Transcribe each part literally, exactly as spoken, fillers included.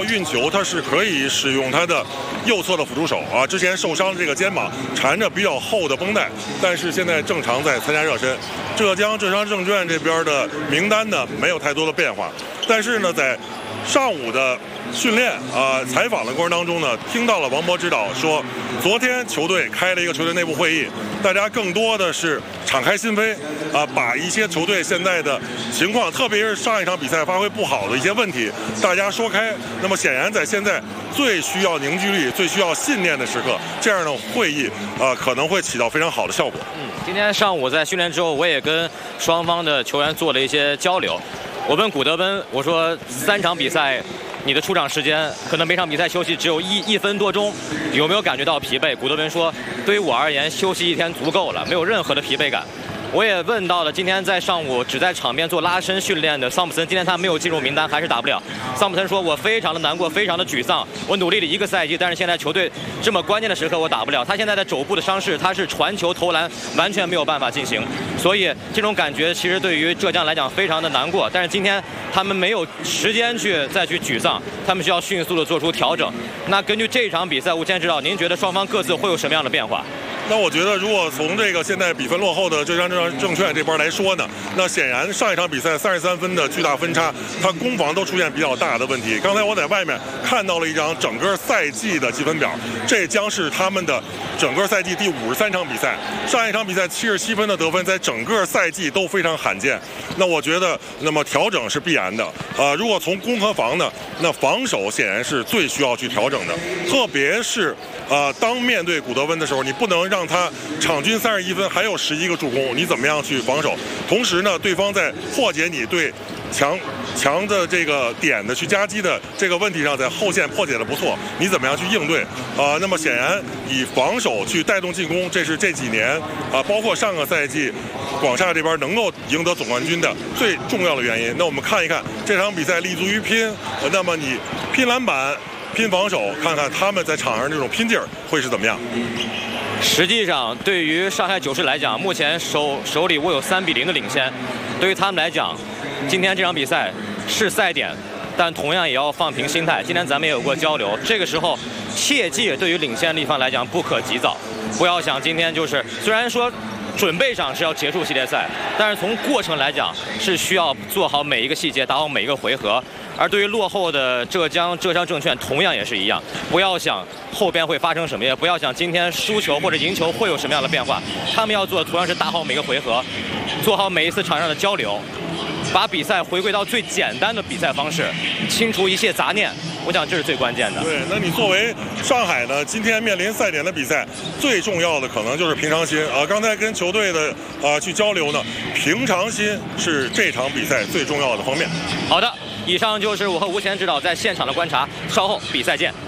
运球他是可以使用他的右侧的辅助手啊，之前受伤的这个肩膀缠着比较厚的绷带，但是现在正常在参加热身。浙江浙商证券这边的名单呢没有太多的变化，但是呢在上午的训练啊、呃、采访的过程当中呢，听到了王博指导说，昨天球队开了一个球队内部会议，大家更多的是敞开心扉啊、呃，把一些球队现在的情况，特别是上一场比赛发挥不好的一些问题，大家说开。那么显然在现在最需要凝聚力、最需要信念的时刻，这样的会议啊、呃、可能会起到非常好的效果。 嗯，今天上午在训练之后，我也跟双方的球员做了一些交流。我问古德温，我说三场比赛，你的出场时间可能每场比赛休息只有一一分多钟，有没有感觉到疲惫？古德温说，对于我而言，休息一天足够了，没有任何的疲惫感。我也问到了今天在上午只在场边做拉伸训练的桑普森，今天他没有进入名单，还是打不了。桑普森说，我非常的难过，非常的沮丧，我努力了一个赛季，但是现在球队这么关键的时刻我打不了。他现在的肘部的伤势，他是传球投篮完全没有办法进行，所以这种感觉其实对于浙江来讲非常的难过。但是今天他们没有时间去再去沮丧，他们需要迅速的做出调整。那根据这场比赛，吴谦指导，您觉得双方各自会有什么样的变化？ 那我觉得，如果从这个现在比分落后的浙江证券这边来说呢，那显然上一场比赛三十三分的巨大分差，它攻防都出现比较大的问题。刚才我在外面看到了一张整个赛季的积分表，这将是他们的整个赛季第五十三场比赛。上一场比赛七十七分的得分，在整个赛季都非常罕见。那我觉得，那么调整是必然的。呃，如果从攻和防呢，那防守显然是最需要去调整的，特别是呃，当面对古德温的时候，你不能让他场均三十一分，还有十一个助攻，你怎么样去防守？同时呢，对方在破解你对强强的这个点的去夹击的这个问题上，在后线破解的不错，你怎么样去应对？啊、呃，那么显然以防守去带动进攻，这是这几年啊、呃，包括上个赛季广厦这边能够赢得总冠军的最重要的原因。那我们看一看这场比赛立足于拼，呃、那么你拼篮板、拼防守，看看他们在场上这种拼劲儿会是怎么样。 实际上，对于上海九世来讲，目前手手里握有三比零的领先。对于他们来讲，今天这场比赛是赛点，但同样也要放平心态。今天咱们也有过交流，这个时候切记对于领先的一方来讲不可急躁，不要想今天就是虽然说准备上是要结束系列赛，但是从过程来讲是需要做好每一个细节，打好每一个回合。而对于落后的浙江浙商证券，同样也是一样，不要想后边会发生什么，也不要想今天输球或者赢球会有什么样的变化。他们要做的同样是打好每个回合，做好每一次场上的交流，把比赛回归到最简单的比赛方式，清除一切杂念。我想这是最关键的。 对，那你作为上海呢，今天面临赛点的比赛，最重要的可能就是平常心啊。刚才跟球队的啊去交流呢，平常心是这场比赛最重要的方面。 好的。以上就是我和吴谦指导在现场的观察，稍后比赛见。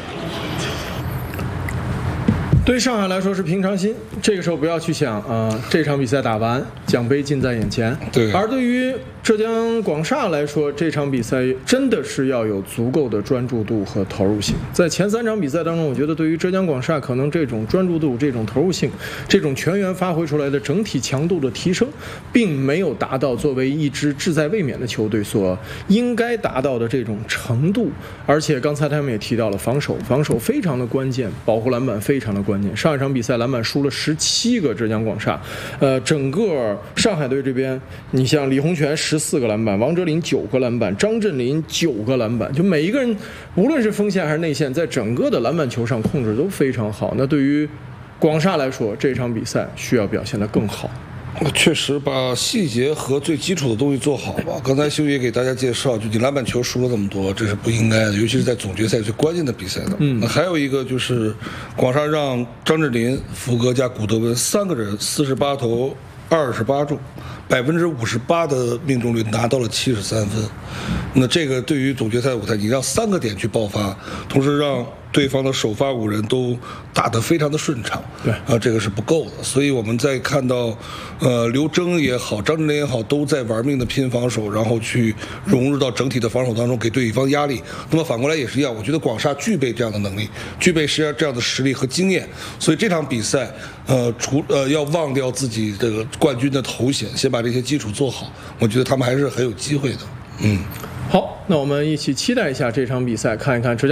对上海来说是平常心，这个时候不要去想啊、呃，这场比赛打完，奖杯近在眼前。 对。 而对于浙江广厦来说，这场比赛真的是要有足够的专注度和投入性。在前三场比赛当中，我觉得对于浙江广厦，可能这种专注度、这种投入性、这种全员发挥出来的整体强度的提升，并没有达到作为一支志在卫冕的球队所应该达到的这种程度。而且刚才他们也提到了防守，防守非常的关键，保护篮板非常的关键。上一场比赛篮板输了十七个浙江广厦，呃，整个上海队这边，你像李洪权十四个篮板，王哲林九个篮板，张镇麟九个篮板，就每一个人，无论是锋线还是内线，在整个的篮板球上控制都非常好。那对于广厦来说，这场比赛需要表现得更好。 确实把细节和最基础的东西做好吧。刚才修也给大家介绍，就你篮板球输了那么多，这是不应该的，尤其是在总决赛最关键的比赛的。嗯，那还有一个就是广厦让张镇麟、福格加古德温三个人四十八投二十八中，百分之五十八的命中率，拿到了七十三分。那这个对于总决赛舞台，你让三个点去爆发，同时让对方的首发五人都打得非常的顺畅， 对啊，这个是不够的。所以我们在看到，呃，刘铮也好，张镇麟也好，都在玩命的拼防守，然后去融入到整体的防守当中，给对方压力。那么反过来也是一样，我觉得广厦具备这样的能力，具备实际上这样的实力和经验。所以这场比赛，呃，除呃要忘掉自己这个冠军的头衔，先把这些基础做好，我觉得他们还是很有机会的。嗯， 好，那我们一起期待一下这场比赛，看一看浙江